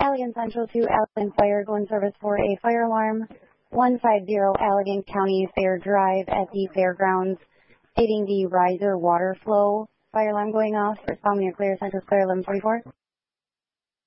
Allegan Central to Allegan Fire, going service for a fire alarm. 150 Allegan County Fair Drive at the fairgrounds, stating the riser water flow. Fire alarm going off. Responding to clear, Central Square 1144.